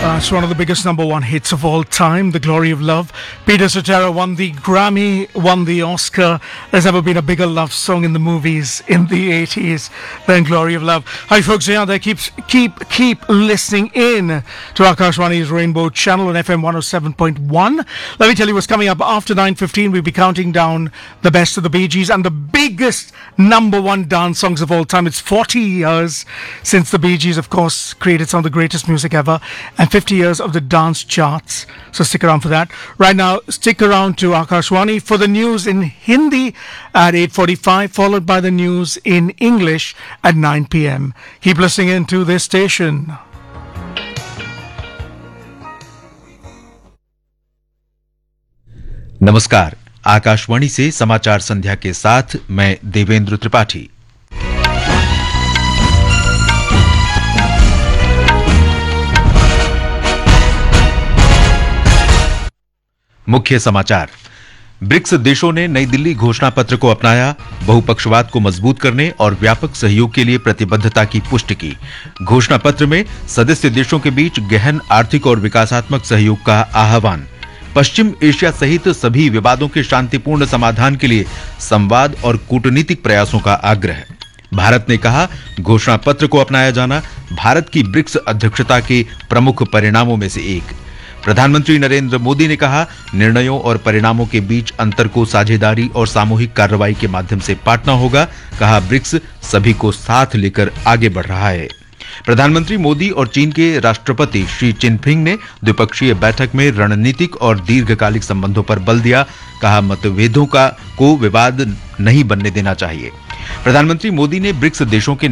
It's one of the biggest number one hits of all time, The Glory of Love. Peter Cetera won the Grammy, won the Oscar. There's never been a bigger love song in the movies in the 80s than Glory of Love. Hi folks, yeah, there keep listening in to Akashwani's Rainbow Channel on FM 107.1. Let me tell you what's coming up after 9:15. We'll be counting down the best of the Bee Gees and the biggest number one dance songs of all time. It's 40 years since the Bee Gees, of course, created some of the greatest music ever, and 50 years of the dance charts. So stick around for that. Right now, stick around to Akashwani for the news in Hindi at 8:45, followed by the news in English at 9 p.m. Keep listening in to this station. नमस्कार, आकाशवाणी से समाचार संध्या के साथ मैं देवेंद्र त्रिपाठी। मुख्य समाचार। BRICS देशों ने नई दिल्ली घोषणा पत्र को अपनाया, बहुपक्षवाद को मजबूत करने और व्यापक सहयोग के लिए प्रतिबद्धता की पुष्टि की। घोषणा पत्र में सदस्य देशों के बीच गहन आर्थिक और विकासात्मक सहयोग का आह्वान। पश्चिम एशिया सहित सभी विवादों के शांतिपूर्ण समाधान के लिए संवाद और कूटनीतिक प्रयासों का आग्रह। भारत ने कहा, घोषणा पत्र को अपनाया जाना भारत की ब्रिक्स अध्यक्षता के प्रमुख परिणामों में से एक। प्रधानमंत्री नरेंद्र मोदी ने कहा, निर्णयों और परिणामों के बीच अंतर को साझेदारी और सामूहिक कार्रवाई के माध्यम से पाटना होगा। कहा, ब्रिक्स सभी को साथ लेकर आगे बढ़ रहा है। प्रधानमंत्री मोदी और चीन के राष्ट्रपति शी जिनपिंग ने द्विपक्षीय बैठक में रणनीतिक और दीर्घकालिक संबंधों पर बल दिया। कहा, मतभेदों को विवाद नहीं बनने देना चाहिए। प्रधानमंत्री मोदी ने ब्रिक्स देशों के